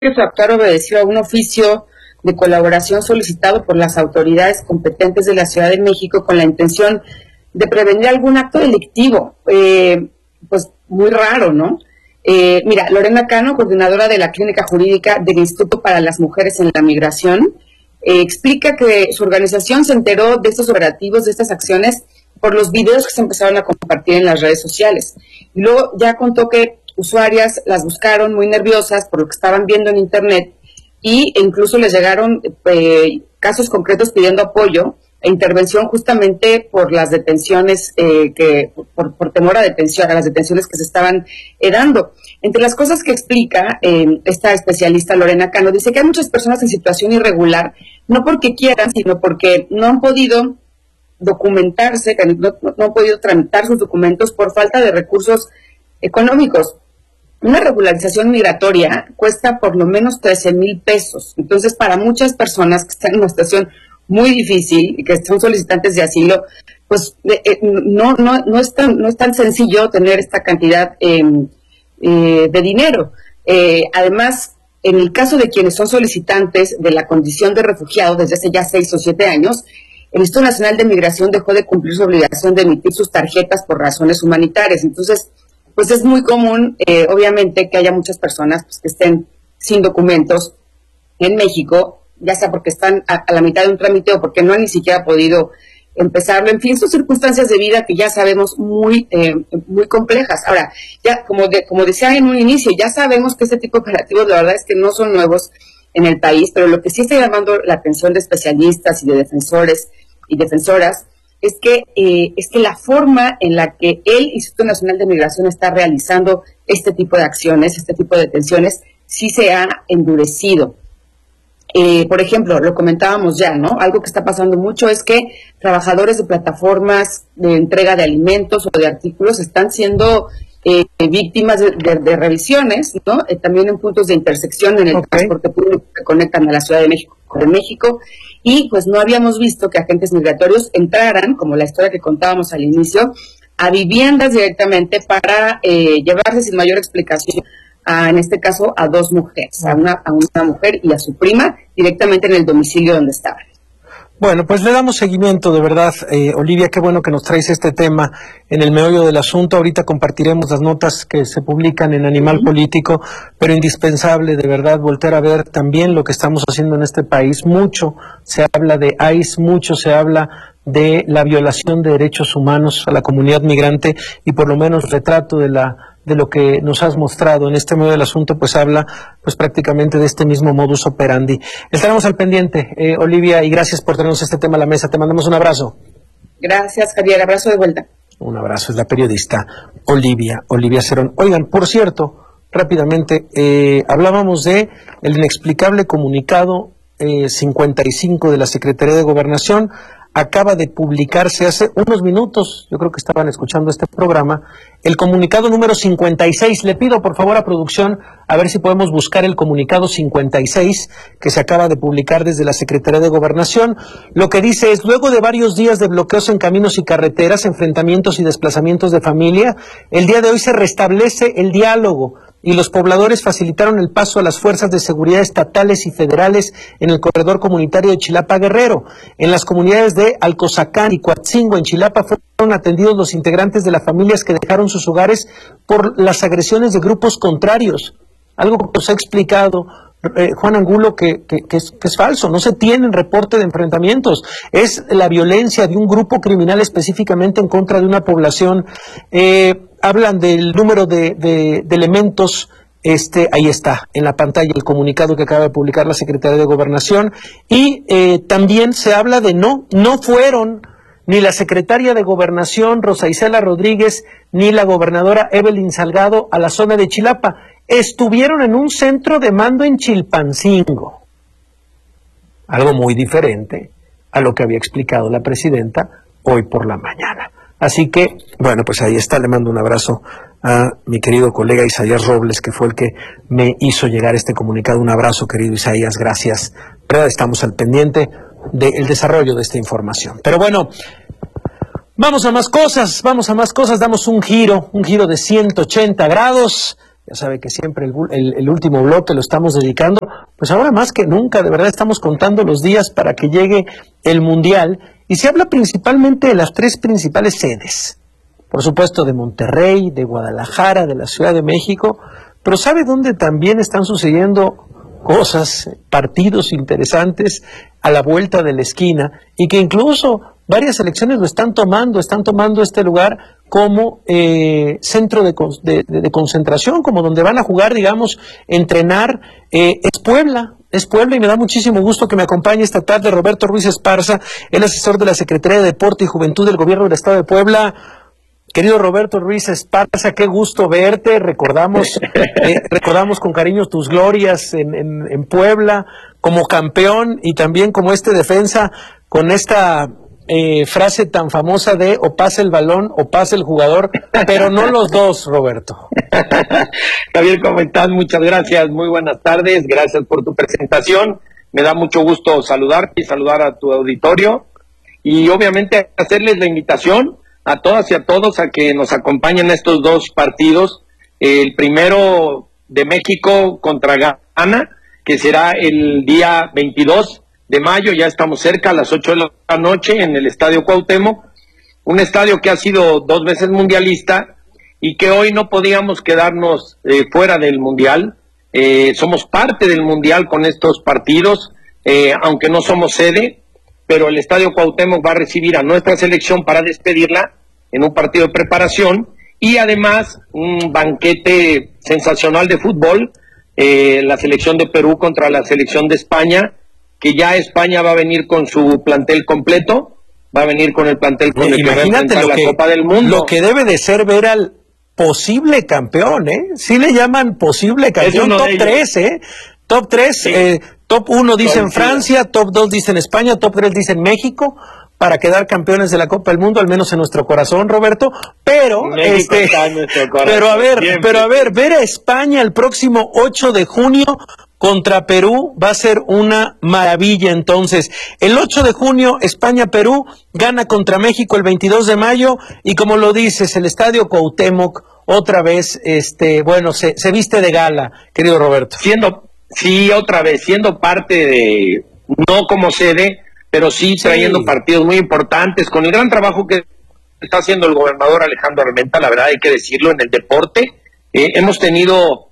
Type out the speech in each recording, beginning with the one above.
que su actuar obedeció a un oficio de colaboración solicitado por las autoridades competentes de la Ciudad de México con la intención de prevenir algún acto delictivo. Pues muy raro, ¿no? Mira, Lorena Cano, coordinadora de la Clínica Jurídica del Instituto para las Mujeres en la Migración, explica que su organización se enteró de estos operativos, de estas acciones, por los videos que se empezaron a compartir en las redes sociales. Y luego ya contó que usuarias las buscaron muy nerviosas por lo que estaban viendo en internet e incluso les llegaron casos concretos pidiendo apoyo e intervención justamente por las detenciones, por temor a las detenciones que se estaban dando. Entre las cosas que explica esta especialista Lorena Cano, dice que hay muchas personas en situación irregular, no porque quieran, sino porque no han podido documentarse, que no han podido tramitar sus documentos por falta de recursos económicos. Una regularización migratoria cuesta por lo menos 13,000 pesos. Entonces, para muchas personas que están en una situación muy difícil y que son solicitantes de asilo, pues no es tan sencillo tener esta cantidad de dinero. Además, en el caso de quienes son solicitantes de la condición de refugiado desde hace ya 6 o 7 años, el Instituto Nacional de Migración dejó de cumplir su obligación de emitir sus tarjetas por razones humanitarias. Entonces, pues es muy común, obviamente, que haya muchas personas pues, que estén sin documentos en México, ya sea porque están a la mitad de un trámite o porque no han ni siquiera podido empezarlo. En fin, son circunstancias de vida que ya sabemos muy complejas. Ahora, ya como decía en un inicio, ya sabemos que este tipo de operativos, la verdad es que no son nuevos en el país, pero lo que sí está llamando la atención de especialistas y de defensores y defensoras es que la forma en la que el Instituto Nacional de Migración está realizando este tipo de acciones, este tipo de detenciones, sí se ha endurecido. Por ejemplo, lo comentábamos ya, ¿no? Algo que está pasando mucho es que trabajadores de plataformas de entrega de alimentos o de artículos están siendo víctimas de revisiones, ¿no? También en puntos de intersección en el transporte público que conectan a la Ciudad de México, y pues no habíamos visto que agentes migratorios entraran, como la historia que contábamos al inicio, a viviendas directamente para llevarse sin mayor explicación, en este caso, a 2 mujeres, a una mujer y a su prima, directamente en el domicilio donde estaban. Bueno, pues le damos seguimiento, de verdad, Olivia, qué bueno que nos traes este tema en el meollo del asunto. Ahorita compartiremos las notas que se publican en Animal Político, pero indispensable, de verdad, voltear a ver también lo que estamos haciendo en este país. Mucho se habla de ICE, mucho se habla de la violación de derechos humanos a la comunidad migrante y por lo menos retrato de lo que nos has mostrado en este medio del asunto, pues habla pues prácticamente de este mismo modus operandi. Estaremos al pendiente, Olivia, y gracias por tenernos este tema a la mesa. Te mandamos un abrazo. Gracias, Javier. Abrazo de vuelta. Un abrazo, es la periodista Olivia Cerón. Oigan, por cierto, rápidamente, hablábamos de el inexplicable comunicado 55 de la Secretaría de Gobernación. Acaba de publicarse hace unos minutos, yo creo que estaban escuchando este programa, el comunicado número 56. Le pido por favor a producción a ver si podemos buscar el comunicado 56 que se acaba de publicar desde la Secretaría de Gobernación. Lo que dice es: luego de varios días de bloqueos en caminos y carreteras, enfrentamientos y desplazamientos de familia, el día de hoy se restablece el diálogo y los pobladores facilitaron el paso a las fuerzas de seguridad estatales y federales en el corredor comunitario de Chilapa Guerrero. En las comunidades de Alcozacán y Coatzingo, en Chilapa, fueron atendidos los integrantes de las familias que dejaron sus hogares por las agresiones de grupos contrarios. Algo que nos ha explicado Juan Angulo que es falso. No se tiene reporte de enfrentamientos. Es la violencia de un grupo criminal específicamente en contra de una población. Hablan del número de elementos, ahí está, en la pantalla, el comunicado que acaba de publicar la Secretaría de Gobernación, y también se habla de no fueron ni la Secretaria de Gobernación, Rosa Isela Rodríguez, ni la gobernadora Evelyn Salgado a la zona de Chilapa, estuvieron en un centro de mando en Chilpancingo. Algo muy diferente a lo que había explicado la presidenta hoy por la mañana. Así que, bueno, pues ahí está, le mando un abrazo a mi querido colega Isaías Robles, que fue el que me hizo llegar este comunicado. Un abrazo, querido Isaías, gracias. Pero estamos al pendiente del desarrollo de esta información. Pero bueno, vamos a más cosas, damos un giro de 180 grados. ya sabe que siempre el último bloque lo estamos dedicando, pues ahora más que nunca, de verdad estamos contando los días para que llegue el Mundial, y se habla principalmente de las 3 principales sedes, por supuesto de Monterrey, de Guadalajara, de la Ciudad de México, pero ¿sabe dónde también están sucediendo cosas, partidos interesantes a la vuelta de la esquina, y que incluso varias selecciones lo están tomando este lugar como centro de concentración, como donde van a jugar, digamos, entrenar? Es Puebla, y me da muchísimo gusto que me acompañe esta tarde Roberto Ruiz Esparza, el asesor de la Secretaría de Deporte y Juventud del Gobierno del Estado de Puebla. Querido Roberto Ruiz Esparza, qué gusto verte. Recordamos con cariño tus glorias en Puebla como campeón, y también como defensa con esta frase tan famosa de o pasa el balón o pasa el jugador, pero no los dos, Roberto. Javier, ¿cómo estás? Muchas gracias, muy buenas tardes, gracias por tu presentación. Me da mucho gusto saludarte y saludar a tu auditorio, y obviamente hacerles la invitación a todas y a todos a que nos acompañen estos 2 partidos. El primero de México contra Ghana, que será el día 22 de mayo, ya estamos cerca, a las 8 de la noche en el Estadio Cuauhtémoc, un estadio que ha sido 2 veces mundialista y que hoy no podíamos quedarnos fuera del Mundial. Somos parte del Mundial con estos partidos, aunque no somos sede, pero el Estadio Cuauhtémoc va a recibir a nuestra selección para despedirla en un partido de preparación, y además un banquete sensacional de fútbol, la selección de Perú contra la selección de España, que ya España va a venir con su plantel completo, va a venir con el plantel con el que va a enfrentar la Copa del Mundo. Lo que debe de ser ver al posible campeón, sí le llaman posible campeón, top 3, top 3, sí. Top 1 dicen Francia, top 2 dicen España, top 3 dicen México, para quedar campeones de la Copa del Mundo, al menos en nuestro corazón, Roberto, pero pero a ver, ver a España el próximo 8 de junio contra Perú va a ser una maravilla. Entonces, el 8 de junio España-Perú gana contra México el 22 de mayo, y como lo dices, el Estadio Cuauhtémoc otra vez se viste de gala, querido Roberto. Otra vez siendo parte de, no como sede, pero sí trayendo partidos muy importantes, con el gran trabajo que está haciendo el gobernador Alejandro Armenta, la verdad hay que decirlo, en el deporte. Hemos tenido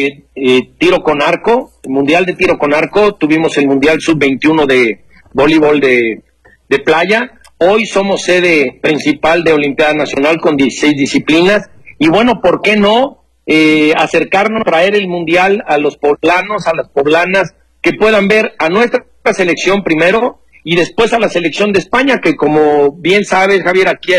tiro con arco, el mundial de tiro con arco, tuvimos el mundial sub-21 de voleibol de playa, hoy somos sede principal de Olimpiada Nacional con 16 disciplinas, y bueno, ¿por qué no acercarnos, traer el mundial a los poblanos, a las poblanas, que puedan ver a nuestra selección primero, y después a la selección de España, que como bien sabes, Javier, aquí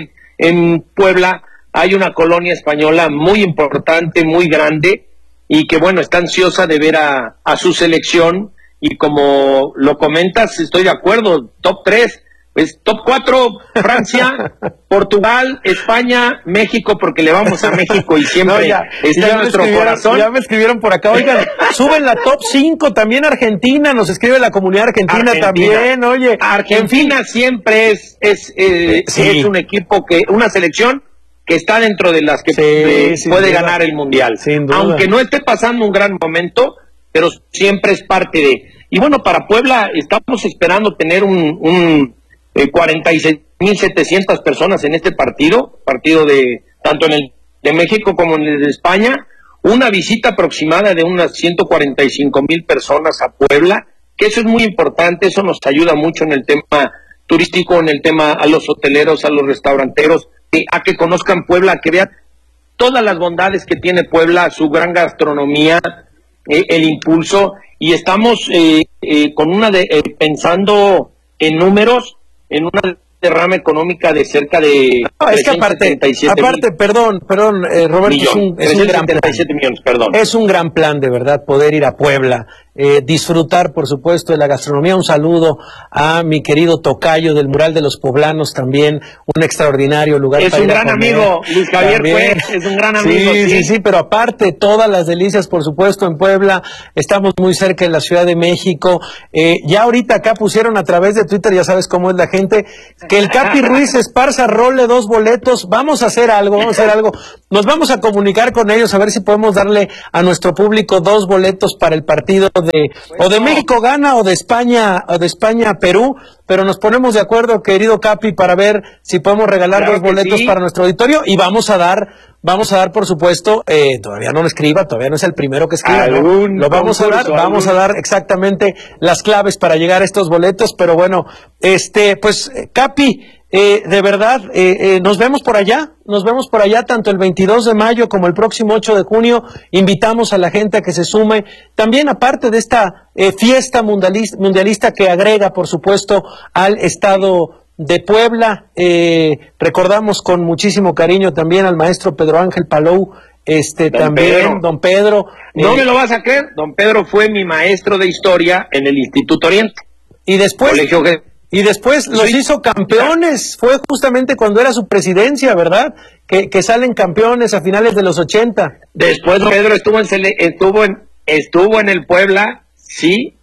en Puebla hay una colonia española muy importante, muy grande, y que bueno, está ansiosa de ver a su selección, y como lo comentas, estoy de acuerdo, top 3, pues top 4, Francia, Portugal, España, México, porque le vamos a México y siempre está en nuestro corazón. Ya me escribieron por acá, oigan, suben la top 5 también Argentina, nos escribe la comunidad argentina también, oye. Argentina siempre es un equipo una selección que está dentro de las que puede ganar el Mundial. Aunque no esté pasando un gran momento, pero siempre es parte de. Y bueno, para Puebla estamos esperando tener 46,700 personas en este partido de tanto en el de México como en el de España, una visita aproximada de unas 145,000 personas a Puebla, que eso es muy importante, eso nos ayuda mucho en el tema turístico, en el tema a los hoteleros, a los restauranteros, a que conozcan Puebla, a que vean todas las bondades que tiene Puebla, su gran gastronomía, el impulso, y estamos pensando en números, en una derrama económica de cerca de es que aparte, perdón, Roberto, es un gran plan. millones, perdón. Es un gran plan, de verdad, poder ir a Puebla disfrutar, por supuesto, de la gastronomía. Un saludo a mi querido tocayo del Mural de los Poblanos, también un extraordinario lugar. Es un gran amigo, Luis Javier Juez, es un gran amigo. Sí, pero aparte, todas las delicias, por supuesto, en Puebla. Estamos muy cerca de la Ciudad de México. Ya ahorita acá pusieron a través de Twitter, ya sabes cómo es la gente, que el Capi Ruiz Esparza role 2 boletos. Vamos a hacer algo. Nos vamos a comunicar con ellos a ver si podemos darle a nuestro público 2 boletos para el partido de México gana o de España Perú, pero nos ponemos de acuerdo, querido Capi, para ver si podemos regalar claro 2 boletos para nuestro auditorio, y vamos a dar, por supuesto, todavía no lo escriba, todavía no es el primero que escriba, ¿no? Lo vamos a dar exactamente las claves para llegar a estos boletos, pero bueno, pues Capi, de verdad, nos vemos por allá, tanto el 22 de mayo como el próximo 8 de junio, invitamos a la gente a que se sume, también aparte de esta fiesta mundialista que agrega, por supuesto, al estado de Puebla. Recordamos con muchísimo cariño también al maestro Pedro Ángel Palou, don Pedro. No me lo vas a creer, don Pedro fue mi maestro de historia en el Instituto Oriente. Y después los hizo campeones, fue justamente cuando era su presidencia, ¿verdad? Que salen campeones a finales de los 80. Después Pedro estuvo en el Puebla, sí.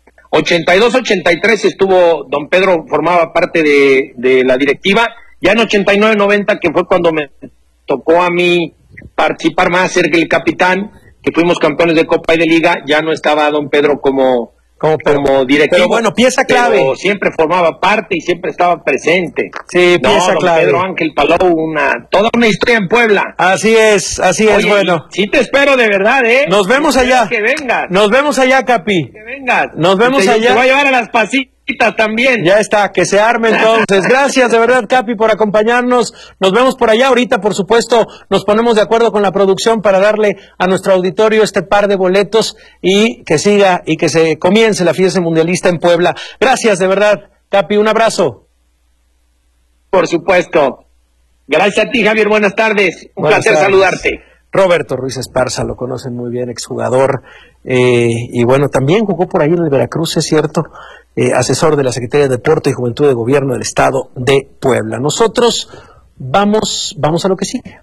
82-83 estuvo, don Pedro formaba parte de la directiva. Ya en 89-90, que fue cuando me tocó a mí participar más, ser el capitán, que fuimos campeones de Copa y de Liga, ya no estaba don Pedro como directivo. Pero bueno, pieza clave. Pero siempre formaba parte y siempre estaba presente. Sí, pieza clave. Pedro Ángel Palou, toda una historia en Puebla. Así es, Oye, bueno. Sí te espero de verdad, Nos vemos allá. Que vengas. Nos vemos allá, Capi. Que vengas. Nos vemos allá. Te voy a llevar a las pasitas también. Ya está, que se arme entonces. Gracias de verdad, Capi, por acompañarnos. Nos vemos por allá. Ahorita, por supuesto, nos ponemos de acuerdo con la producción para darle a nuestro auditorio este par de boletos y que siga y que se comience la fiesta mundialista en Puebla. Gracias de verdad, Capi. Un abrazo. Por supuesto. Gracias a ti, Javier. Buenas tardes. Buenas placer tardes. saludarte. Roberto Ruiz Esparza, lo conocen muy bien, exjugador. Y bueno, también jugó por ahí en el Veracruz, es cierto. Asesor de la Secretaría de Deporte y Juventud de Gobierno del Estado de Puebla. Nosotros vamos a lo que sigue.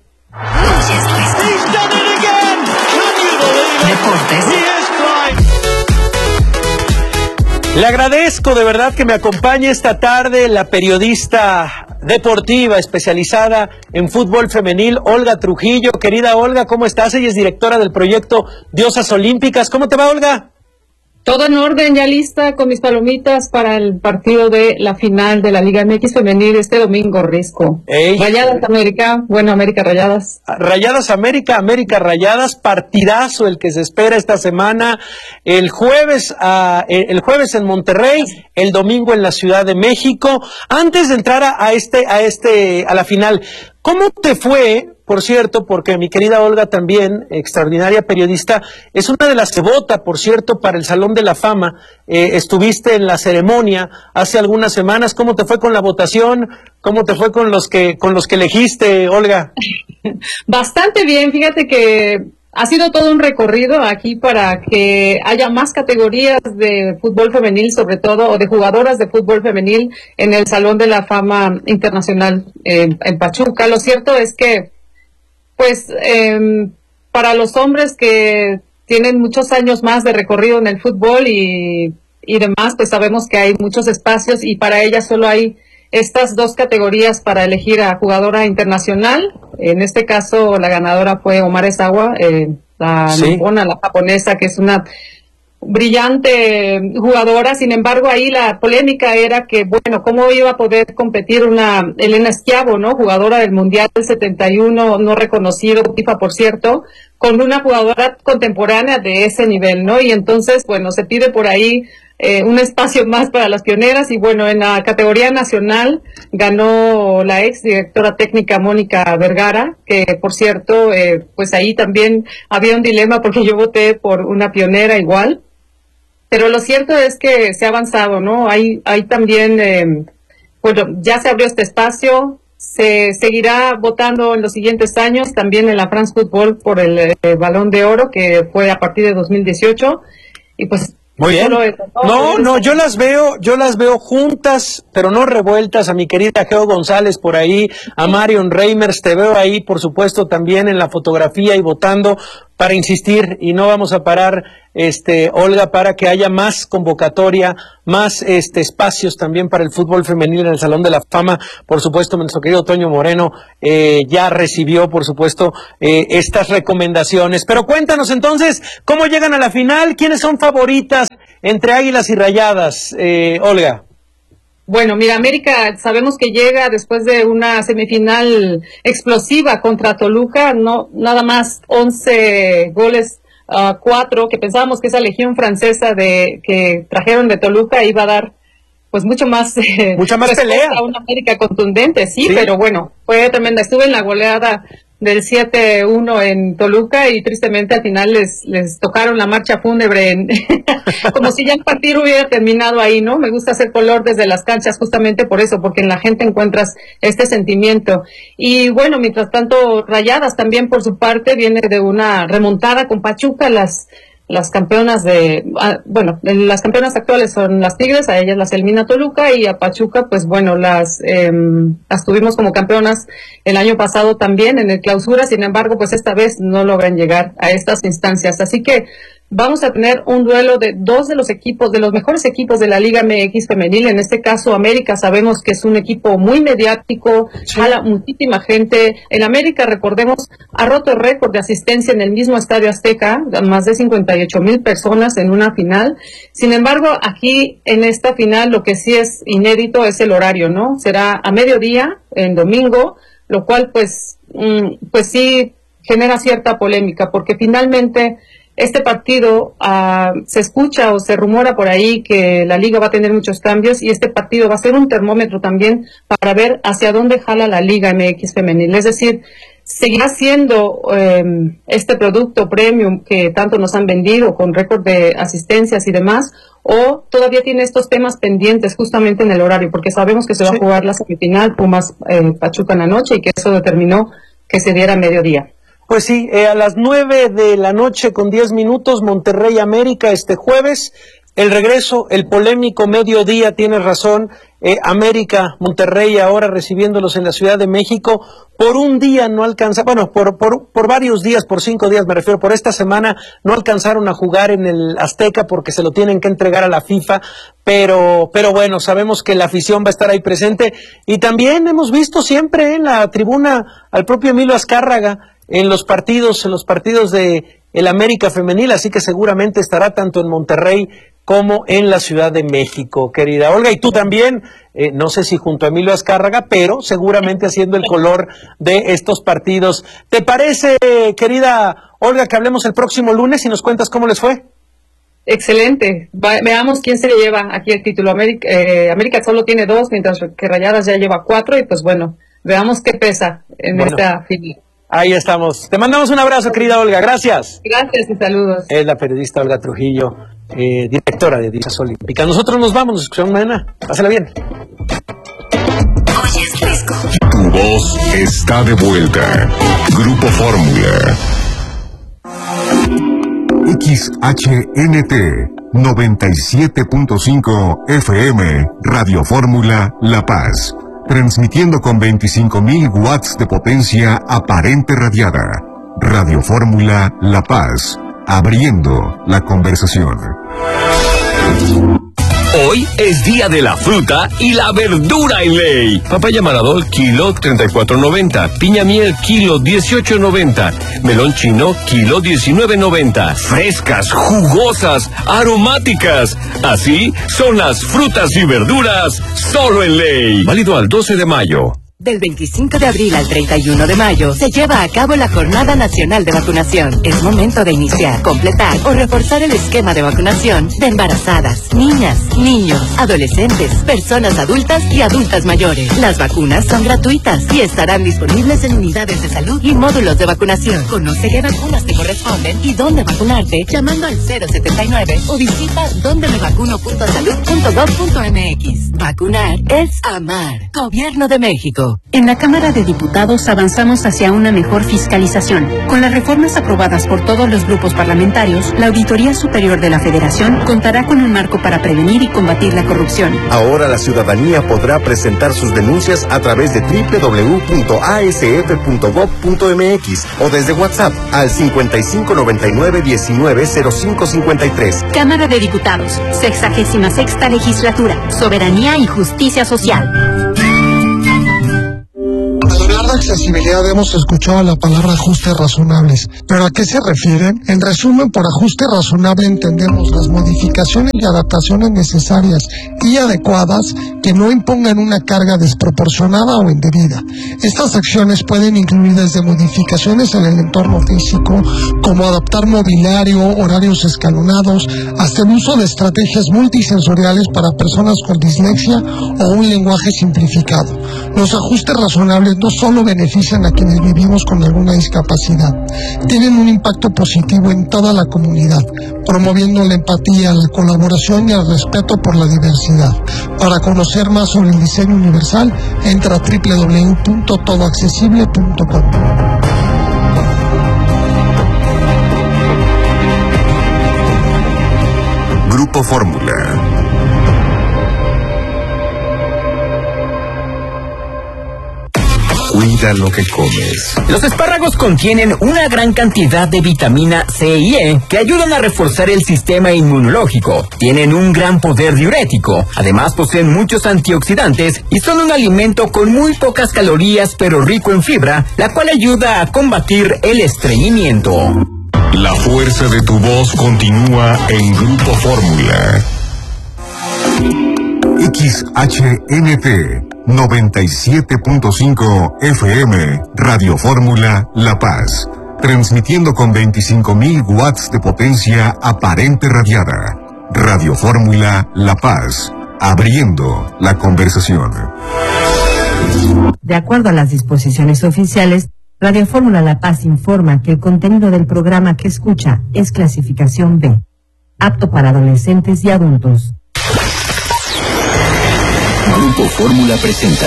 Le agradezco de verdad que me acompañe esta tarde la periodista deportiva especializada en fútbol femenil, Olga Trujillo. Querida Olga, ¿cómo estás? Ella es directora del proyecto Diosas Olímpicas. ¿Cómo te va, Olga? Todo en orden, ya lista con mis palomitas para el partido de la final de la Liga MX Femenil este domingo, Risco. Rayadas América, América Rayadas. Rayadas América, América Rayadas, partidazo el que se espera esta semana, el jueves en Monterrey, el domingo en la Ciudad de México. Antes de entrar a la final, ¿cómo te fue? Por cierto, porque mi querida Olga también, extraordinaria periodista, es una de las que vota, por cierto, para el Salón de la Fama. Estuviste en la ceremonia hace algunas semanas. ¿Cómo te fue con la votación? ¿Cómo te fue con los que elegiste, Olga? Bastante bien, fíjate que ha sido todo un recorrido aquí para que haya más categorías de fútbol femenil, sobre todo, o de jugadoras de fútbol femenil en el Salón de la Fama Internacional en Pachuca. Lo cierto es que pues para los hombres que tienen muchos años más de recorrido en el fútbol y demás, pues sabemos que hay muchos espacios y para ellas solo hay estas 2 categorías para elegir a jugadora internacional. En este caso la ganadora fue Omar Ezawa, la nipona, la japonesa, que es una brillante jugadora. Sin embargo, ahí la polémica era que, ¿cómo iba a poder competir una Elena Schiavo, ¿no? Jugadora del Mundial del 71, no reconocido, FIFA, por cierto, con una jugadora contemporánea de ese nivel, ¿no? Y entonces, se pide por ahí un espacio más para las pioneras y en la categoría nacional ganó la ex directora técnica Mónica Vergara, que por cierto, pues ahí también había un dilema porque yo voté por una pionera igual. Pero lo cierto es que se ha avanzado, ¿no? Hay también, ya se abrió este espacio, se seguirá votando en los siguientes años, también en la France Football por el Balón de Oro, que fue a partir de 2018, y pues Muy bien. No, yo las veo juntas, pero no revueltas. A mi querida Geo González por ahí, a Marion Reimers, te veo ahí, por supuesto, también en la fotografía y votando para insistir, y no vamos a parar, Olga, para que haya más convocatoria, más espacios también para el fútbol femenil en el Salón de la Fama. Por supuesto, nuestro querido Toño Moreno ya recibió, por supuesto, estas recomendaciones. Pero cuéntanos entonces, ¿cómo llegan a la final? ¿Quiénes son favoritas entre Águilas y Rayadas, Olga? Bueno, mira, América sabemos que llega después de una semifinal explosiva contra Toluca, no nada más 11 goles a 4, que pensábamos que esa legión francesa que trajeron de Toluca iba a dar pues mucha más pelea a una América contundente, sí, pero bueno, fue tremenda. Estuve en la goleada del 7-1 en Toluca y tristemente al final les tocaron la marcha fúnebre como si ya el partido hubiera terminado ahí, ¿no? Me gusta hacer color desde las canchas justamente por eso, porque en la gente encuentras este sentimiento. Y bueno, mientras tanto, Rayadas también por su parte viene de una remontada con Pachuca. Las campeonas las campeonas actuales son las Tigres, a ellas las elimina Toluca, y a Pachuca, pues bueno, las tuvimos como campeonas el año pasado también en el Clausura. Sin embargo, pues esta vez no logran llegar a estas instancias, así que vamos a tener un duelo de dos de los equipos, de los mejores equipos de la Liga MX femenil. En este caso, América, sabemos que es un equipo muy mediático, jala muchísima gente. En América, recordemos, ha roto el récord de asistencia en el mismo Estadio Azteca, más de 58,000 personas en una final. Sin embargo, aquí en esta final lo que sí es inédito es el horario, ¿no? Será a mediodía, en domingo, lo cual pues sí genera cierta polémica, porque finalmente este partido se escucha o se rumora por ahí que la liga va a tener muchos cambios, y este partido va a ser un termómetro también para ver hacia dónde jala la Liga MX femenil. Es decir, seguirá siendo este producto premium que tanto nos han vendido con récord de asistencias y demás, o todavía tiene estos temas pendientes justamente en el horario, porque sabemos que se va a jugar la semifinal Pumas Pachuca en la noche, y que eso determinó que se diera a mediodía. Pues sí, a las 9:00 con 10 minutos, Monterrey América este jueves. El regreso, el polémico mediodía, tienes razón. América, Monterrey ahora recibiéndolos en la Ciudad de México. Por un día no alcanza, bueno, por varios días, por 5 días me refiero, por esta semana no alcanzaron a jugar en el Azteca porque se lo tienen que entregar a la FIFA, pero bueno, sabemos que la afición va a estar ahí presente, y también hemos visto siempre en la tribuna al propio Emilio Azcárraga en los partidos de el América femenil, así que seguramente estará tanto en Monterrey como en la Ciudad de México, querida Olga, y tú también, no sé si junto a Emilio Azcárraga, pero seguramente haciendo el color de estos partidos. ¿Te parece, querida Olga, que hablemos el próximo lunes y nos cuentas cómo les fue? Excelente. Veamos quién se le lleva aquí el título. América solo tiene 2, mientras que Rayadas ya lleva 4, y pues bueno, veamos qué pesa en esta final. Ahí estamos. Te mandamos un abrazo, querida Olga. Gracias. Gracias y saludos. Es la periodista Olga Trujillo, directora de Divisas Olímpicas. Nosotros nos vamos, nos escuchamos mañana. Pásala bien. Hoy es fresco. Tu voz está de vuelta. Grupo Fórmula. XHNT 97.5 FM Radio Fórmula La Paz. Transmitiendo con 25,000 watts de potencia aparente radiada. Radio Fórmula La Paz. Abriendo la conversación. Hoy es día de la fruta y la verdura en ley. Papaya Maradol, kilo 34.90. Piña miel, kilo 18.90. Melón chino, kilo 19.90. Frescas, jugosas, aromáticas. Así son las frutas y verduras solo en ley. Válido al 12 de mayo. Del 25 de abril al 31 de mayo se lleva a cabo la Jornada Nacional de Vacunación. Es momento de iniciar, completar o reforzar el esquema de vacunación de embarazadas, niñas, niños, adolescentes, personas adultas y adultas mayores. Las vacunas son gratuitas y estarán disponibles en unidades de salud y módulos de vacunación. Conoce qué vacunas te corresponden y dónde vacunarte llamando al 079 o visita dondemevacuno.salud.gov.mx. Vacunar es amar. Gobierno de México. México. En la Cámara de Diputados avanzamos hacia una mejor fiscalización. Con las reformas aprobadas por todos los grupos parlamentarios, la Auditoría Superior de la Federación contará con un marco para prevenir y combatir la corrupción. Ahora la ciudadanía podrá presentar sus denuncias a través de www.asf.gov.mx o desde WhatsApp al 5599-190553. Cámara de Diputados, 66ª Legislatura, Soberanía y Justicia Social. Al hablar de accesibilidad hemos escuchado la palabra ajustes razonables, pero ¿a qué se refieren? En resumen, por ajuste razonable entendemos las modificaciones y adaptaciones necesarias y adecuadas que no impongan una carga desproporcionada o indebida. Estas acciones pueden incluir desde modificaciones en el entorno físico, como adaptar mobiliario, horarios escalonados, hasta el uso de estrategias multisensoriales para personas con dislexia o un lenguaje simplificado. Los ajustes razonables no solo benefician a quienes vivimos con alguna discapacidad, tienen un impacto positivo en toda la comunidad, promoviendo la empatía, la colaboración y el respeto por la diversidad. Para conocer más sobre el diseño universal, entra a www.todoaccesible.com. Grupo Fórmula. Cuida lo que comes. Los espárragos contienen una gran cantidad de vitamina C y E que ayudan a reforzar el sistema inmunológico. Tienen un gran poder diurético. Además poseen muchos antioxidantes y son un alimento con muy pocas calorías pero rico en fibra, la cual ayuda a combatir el estreñimiento. La fuerza de tu voz continúa en Grupo Fórmula. XHNT 97.5 FM, Radio Fórmula La Paz, transmitiendo con 25.000 watts de potencia aparente radiada. Radio Fórmula La Paz, abriendo la conversación. De acuerdo a las disposiciones oficiales, Radio Fórmula La Paz informa que el contenido del programa que escucha es clasificación B, apto para adolescentes y adultos. Grupo Fórmula presenta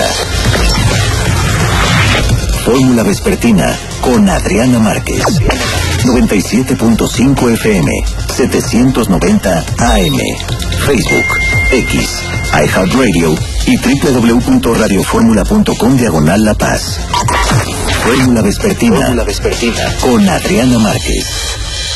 Fórmula Vespertina con Adriana Márquez. 97.5 FM, 790 AM, Facebook, X, iHeartRadio y www.radioformula.com/La Paz. Fórmula Vespertina con Adriana Márquez.